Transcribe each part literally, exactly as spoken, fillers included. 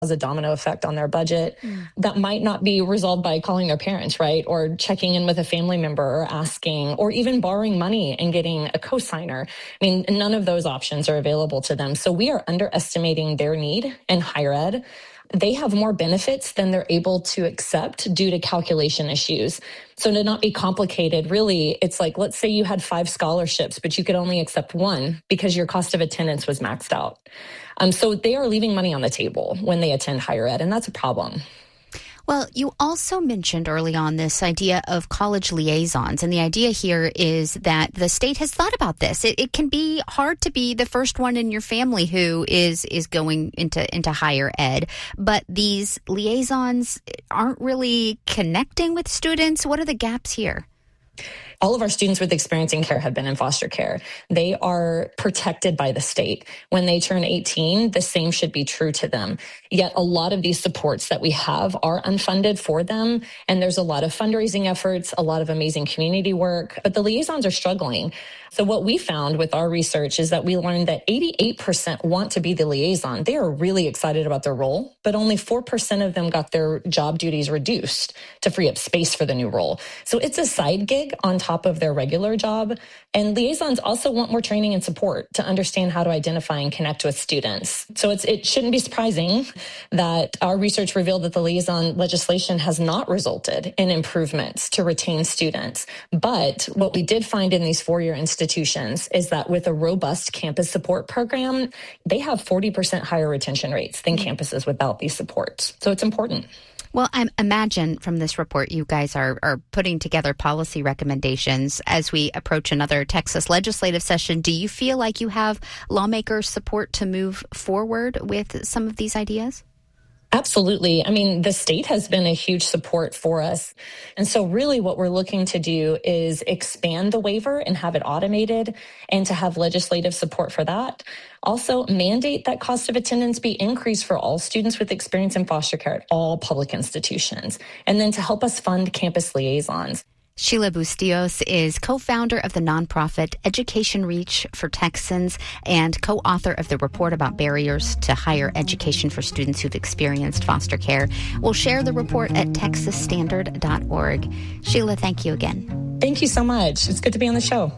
a domino effect on their budget mm. that might not be resolved by calling their parents, right? Or checking in with a family member or asking, or even borrowing money and getting a cosigner. I mean, none of those options are available to them. So we are underestimating their need in higher ed. They have more benefits than they're able to accept due to calculation issues. So to not be complicated, really, it's like, let's say you had five scholarships, but you could only accept one because your cost of attendance was maxed out. Um, so they are leaving money on the table when they attend higher ed, and that's a problem. Well, you also mentioned early on this idea of college liaisons, and the idea here is that the state has thought about this. It, it can be hard to be the first one in your family who is is going into, into higher ed, but these liaisons aren't really connecting with students. What are the gaps here? All of our students with experience in care have been in foster care. They are protected by the state. When they turn eighteen, the same should be true to them. Yet a lot of these supports that we have are unfunded for them. And there's a lot of fundraising efforts, a lot of amazing community work, but the liaisons are struggling. So what we found with our research is that we learned that eighty-eight percent want to be the liaison. They are really excited about their role, but only four percent of them got their job duties reduced to free up space for the new role. So it's a side gig on top of their regular job. And liaisons also want more training and support to understand how to identify and connect with students. So it's, it shouldn't be surprising that our research revealed that the liaison legislation has not resulted in improvements to retain students. But what we did find in these four-year institutions is that with a robust campus support program, they have forty percent higher retention rates than campuses without these supports. So it's important. Well, I imagine from this report, you guys are, are putting together policy recommendations as we approach another Texas legislative session. Do you feel like you have lawmakers' support to move forward with some of these ideas? Absolutely. I mean, the state has been a huge support for us. And so really what we're looking to do is expand the waiver and have it automated and to have legislative support for that. Also, mandate that cost of attendance be increased for all students with experience in foster care at all public institutions. And then to help us fund campus liaisons. Sheila Bustillos is co-founder of the nonprofit Education Reach for Texans and co-author of the report about barriers to higher education for students who've experienced foster care. We'll share the report at texas standard dot org. Sheila, thank you again. Thank you so much. It's good to be on the show.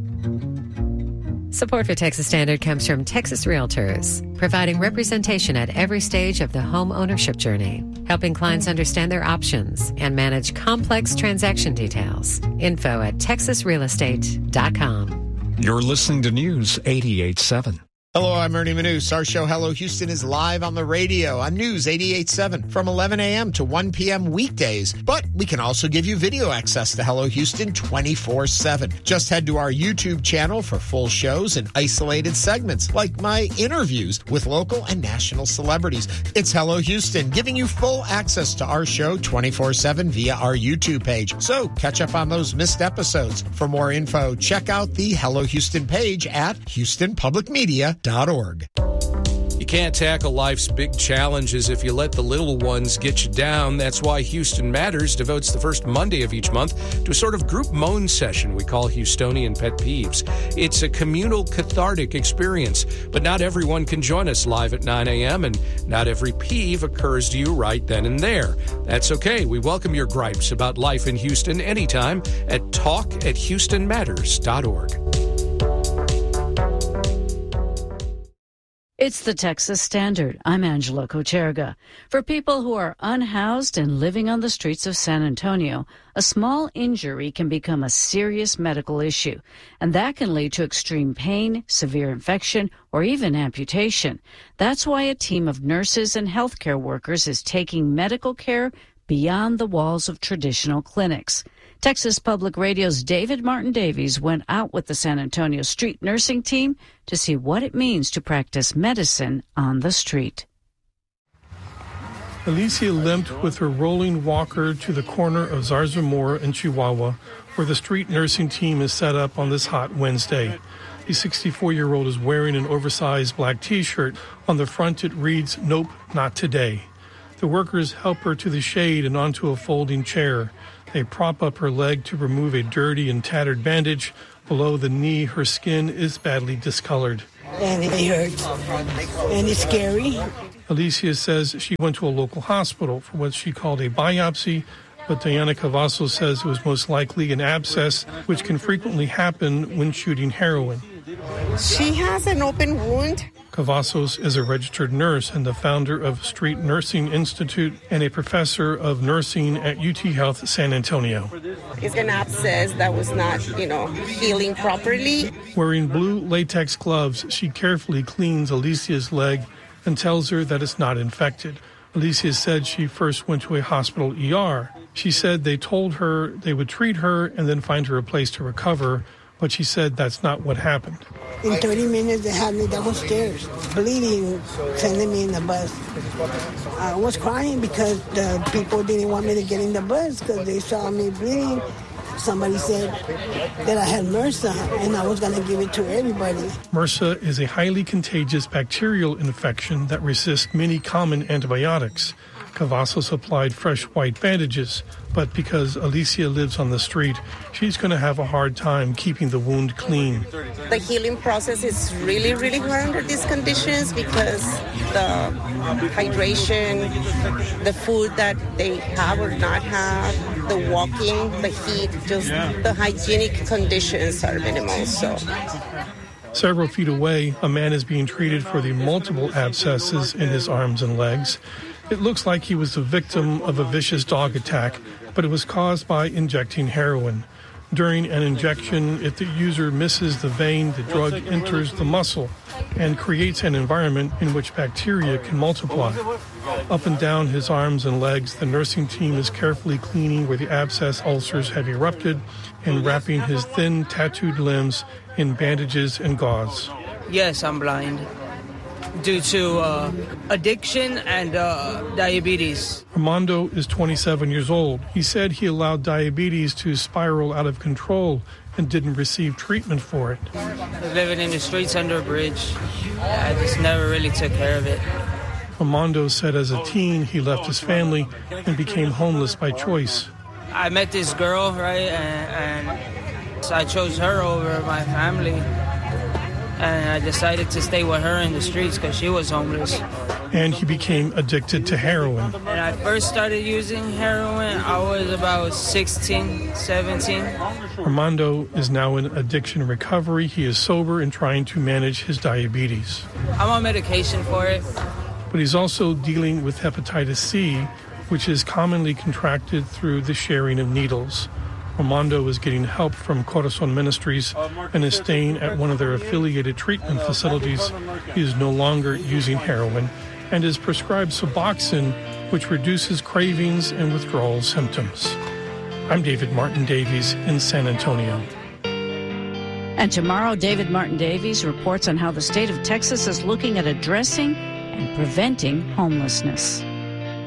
Support for Texas Standard comes from Texas Realtors, providing representation at every stage of the home ownership journey, helping clients understand their options and manage complex transaction details. Info at texas real estate dot com. You're listening to News eighty-eight point seven. Hello, I'm Ernie Manous. Our show, Hello Houston, is live on the radio on News eighty-eight point seven from eleven a.m. to one p.m. weekdays. But we can also give you video access to Hello Houston twenty-four seven. Just head to our YouTube channel for full shows and isolated segments, like my interviews with local and national celebrities. It's Hello Houston, giving you full access to our show twenty-four seven via our YouTube page. So catch up on those missed episodes. For more info, check out the Hello Houston page at houston public media dot org. You can't tackle life's big challenges if you let the little ones get you down. That's why Houston Matters devotes the first Monday of each month to a sort of group moan session we call Houstonian Pet Peeves. It's a communal, cathartic experience, but not everyone can join us live at nine a.m., and not every peeve occurs to you right then and there. That's okay. We welcome your gripes about life in Houston anytime at talk at houston matters dot org. It's the Texas Standard. I'm Angela Kocherga. For people who are unhoused and living on the streets of San Antonio, a small injury can become a serious medical issue, and that can lead to extreme pain, severe infection, or even amputation. That's why a team of nurses and healthcare workers is taking medical care beyond the walls of traditional clinics. Texas Public Radio's David Martin Davies went out with the San Antonio street nursing team to see what it means to practice medicine on the street. Alicia limped with her rolling walker to the corner of Zarzamora and Chihuahua, where the street nursing team is set up on this hot Wednesday. The sixty-four-year-old is wearing an oversized black T-shirt. On the front it reads, "Nope, not today." The workers help her to the shade and onto a folding chair. They prop up her leg to remove a dirty and tattered bandage. Below the knee, her skin is badly discolored. and it hurts, and it's scary. Alicia says she went to a local hospital for what she called a biopsy, but Diana Cavazos says it was most likely an abscess, which can frequently happen when shooting heroin. She has an open wound. Cavazos is a registered nurse and the founder of Street Nursing Institute and a professor of nursing at U T Health San Antonio. It's an abscess that was not, you know, healing properly. Wearing blue latex gloves, she carefully cleans Alicia's leg and tells her that it's not infected. Alicia said she first went to a hospital E R. She said they told her they would treat her and then find her a place to recover, but she said that's not what happened. In thirty minutes, they had me downstairs, bleeding, sending me in the bus. I was crying because the people didn't want me to get in the bus because they saw me bleeding. Somebody said that I had MRSA and I was going to give it to everybody. MRSA is a highly contagious bacterial infection that resists many common antibiotics. Cavazos applied fresh white bandages, but because Alicia lives on the street, she's going to have a hard time keeping the wound clean. The healing process is really, really hard under these conditions because the hydration, the food that they have or not have, the walking, the heat, just the hygienic conditions are minimal. So. Several feet away, a man is being treated for the multiple abscesses in his arms and legs. It looks like he was the victim of a vicious dog attack, but it was caused by injecting heroin. During an injection, if the user misses the vein, the drug enters the muscle and creates an environment in which bacteria can multiply. Up and down his arms and legs, the nursing team is carefully cleaning where the abscess ulcers have erupted and wrapping his thin, tattooed limbs in bandages and gauze. Yes, I'm blind due to uh, addiction and uh, diabetes. Armando is twenty-seven years old. He said he allowed diabetes to spiral out of control and didn't receive treatment for it. Living in the streets under a bridge, I just never really took care of it. Armando said as a teen he left his family and became homeless by choice. I met this girl, right, and, and so I chose her over my family. And I decided to stay with her in the streets because she was homeless. And he became addicted to heroin. When I first started using heroin, I was about sixteen, seventeen. Armando is now in addiction recovery. He is sober and trying to manage his diabetes. I'm on medication for it. But he's also dealing with hepatitis C, which is commonly contracted through the sharing of needles. Armando is getting help from Corazon Ministries and is staying at one of their affiliated treatment facilities. He is no longer using heroin and is prescribed Suboxone, which reduces cravings and withdrawal symptoms. I'm David Martin Davies in San Antonio. And tomorrow, David Martin Davies reports on how the state of Texas is looking at addressing and preventing homelessness.